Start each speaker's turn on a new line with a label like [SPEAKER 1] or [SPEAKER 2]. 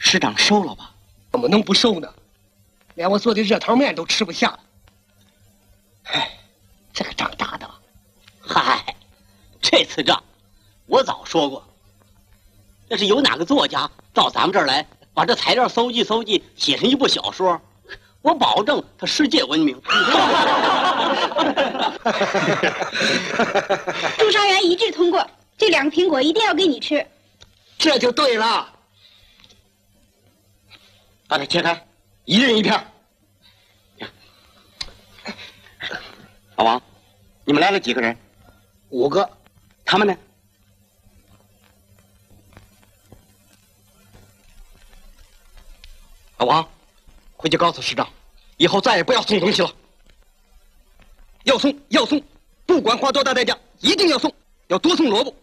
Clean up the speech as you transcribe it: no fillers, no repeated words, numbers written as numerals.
[SPEAKER 1] 师长收了吧？
[SPEAKER 2] 怎么能不收呢？连我做的热汤面都吃不下了。哎，这个仗打的。
[SPEAKER 3] 嗨，这次仗，我早说过，要是有哪个作家到咱们这儿来，把这材料搜集搜集，写成一部小说，我保证他世界闻名。
[SPEAKER 4] 朱商员一致通过，这2个苹果一定要给你吃。
[SPEAKER 2] 这就对了。把它切开，一人一片。
[SPEAKER 1] 老王，你们来了几个人
[SPEAKER 2] ？5个。
[SPEAKER 1] 他们呢？
[SPEAKER 2] 老王，回去告诉师长，以后再也不要送东西了。要送，不管花多大代价，一定要送，要多送萝卜。